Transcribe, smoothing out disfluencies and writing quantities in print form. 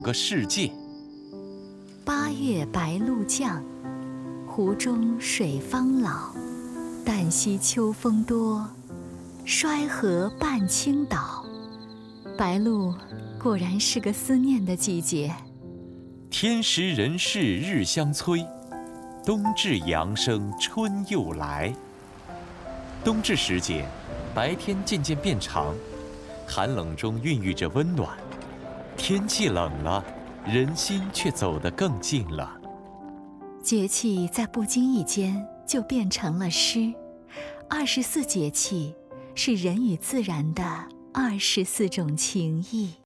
个世界。 8月白露降，湖中水方老。旦夕秋风多，衰河半倾倒。白露果然是个思念的季节。 天时人事日相催，冬至阳生春又来。冬至时节，白天渐渐变长，寒冷中孕育着温暖。天气冷了，人心却走得更近了。 节气在不经意间就变成了诗。24节气是人与自然的24种情谊。